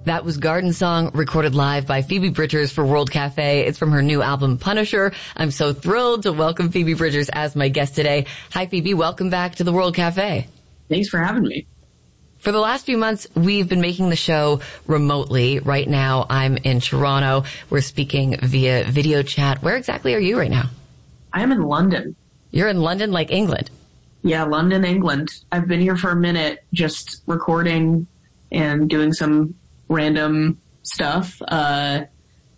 That was Garden Song, recorded live by Phoebe Bridgers for World Cafe. It's from her new album, Punisher. I'm so thrilled to welcome Phoebe Bridgers as my guest today. Hi, Phoebe. Welcome back to the World Cafe. Thanks for having me. For the last few months, we've been making the show remotely. Right now, I'm in Toronto. We're speaking via video chat. Where exactly are you right now? I am in London. You're in London, like England? Yeah, London, England. I've been here for a minute just recording and doing some random stuff. It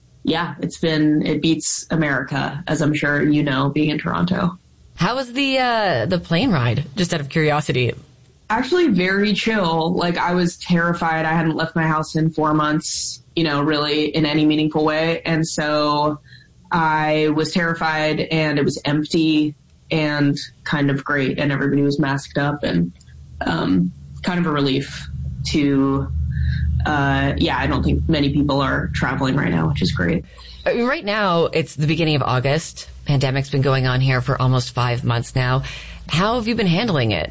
beats America, as I'm sure you know, being in Toronto. How was the plane ride? Just out of curiosity. Actually very chill. Like, I was terrified. I hadn't left my house in 4 months, really in any meaningful way. And so I was terrified, and it was empty and kind of great. And everybody was masked up, and kind of a relief to, I don't think many people are traveling right now, which is great. I mean, right now, it's the beginning of August. Pandemic's been going on here for almost 5 months now. How have you been handling it?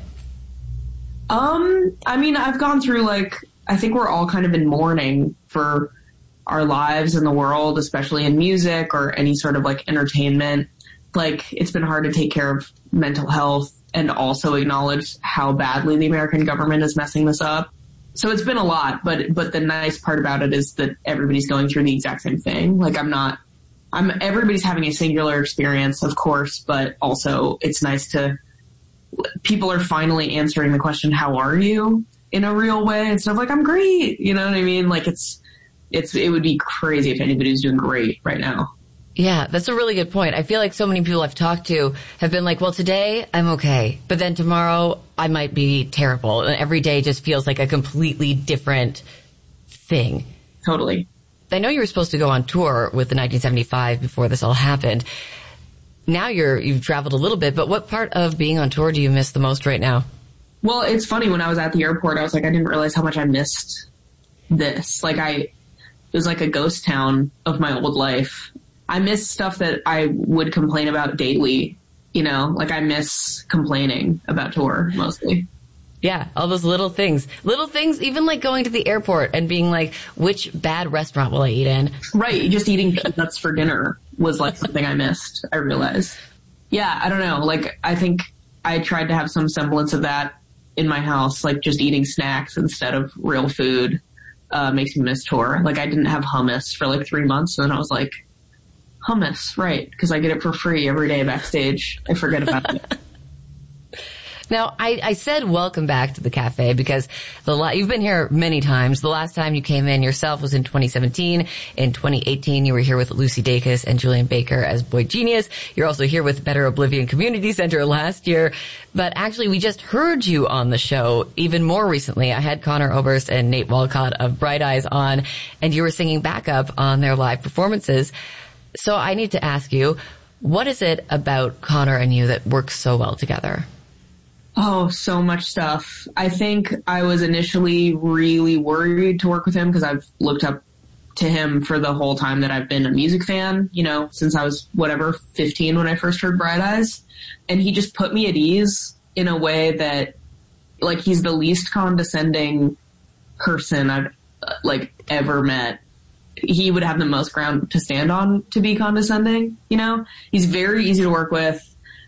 I've gone through, I think we're all kind of in mourning for our lives in the world, especially in music or any sort of entertainment. It's been hard to take care of mental health and also acknowledge how badly the American government is messing this up. So it's been a lot, but the nice part about it is that everybody's going through the exact same thing. Everybody's having a singular experience, of course, but also it's nice people are finally answering the question, how are you, in a real way, instead of I'm great. You know what I mean? It would be crazy if anybody was doing great right now. Yeah, that's a really good point. I feel like so many people I've talked to have been well, today I'm okay, but then tomorrow I might be terrible. And every day just feels like a completely different thing. Totally. I know you were supposed to go on tour with the 1975 before this all happened. Now you've traveled a little bit, but what part of being on tour do you miss the most right now? Well, it's funny. When I was at the airport, I was I didn't realize how much I missed this. It was like a ghost town of my old life. I miss stuff that I would complain about daily, I miss complaining about tour mostly. Yeah, all those little things, even going to the airport and being which bad restaurant will I eat in? Right. Just eating peanuts for dinner was something I missed, I realized. Yeah, I don't know. I think I tried to have some semblance of that in my house, just eating snacks instead of real food, makes me miss tour. I didn't have hummus for 3 months, and then I was hummus, right, because I get it for free every day backstage. I forget about it. Now, I said welcome back to the cafe because you've been here many times. The last time you came in yourself was in 2017. In 2018, you were here with Lucy Dacus and Julian Baker as Boy Genius. You're also here with Better Oblivion Community Center last year. But actually, we just heard you on the show even more recently. I had Connor Oberst and Nate Walcott of Bright Eyes on, and you were singing backup on their live performances. So I need to ask you, what is it about Connor and you that works so well together? Oh, so much stuff. I think I was initially really worried to work with him because I've looked up to him for the whole time that I've been a music fan, since I was 15 when I first heard Bright Eyes. And he just put me at ease in a way that, he's the least condescending person I've, ever met. He would have the most ground to stand on to be condescending, He's very easy to work with.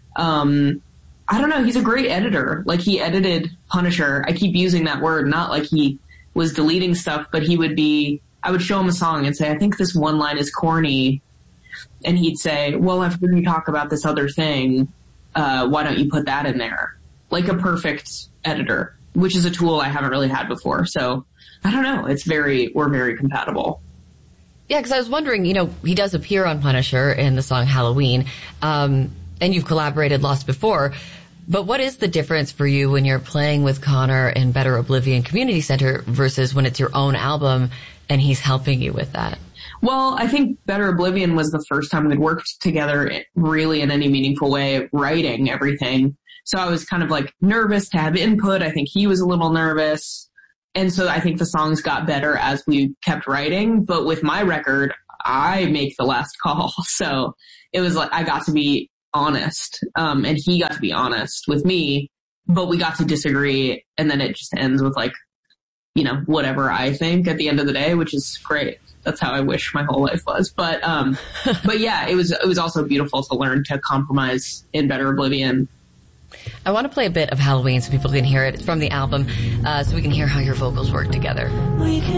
I don't know. He's a great editor. He edited Punisher. I keep using that word, not he was deleting stuff, but I would show him a song and say, I think this one line is corny. And he'd say, well, I've heard you talk about this other thing. Why don't you put that in there? A perfect editor, which is a tool I haven't really had before. So I don't know. We're very compatible. Yeah, because I was wondering, he does appear on Punisher in the song Halloween, and you've collaborated lots before. But what is the difference for you when you're playing with Connor in Better Oblivion Community Center versus when it's your own album and he's helping you with that? Well, I think Better Oblivion was the first time we'd worked together really in any meaningful way, writing everything. So I was kind of nervous to have input. I think he was a little nervous. And so I think the songs got better as we kept writing. But with my record, I make the last call. So it was I got to be honest, and he got to be honest with me, but we got to disagree, and then it just ends with whatever I think at the end of the day, which is great. That's how I wish my whole life was. But yeah, it was also beautiful to learn to compromise in Better Oblivion. I want to play a bit of Halloween so people can hear it. It's from the album, so we can hear how your vocals work together.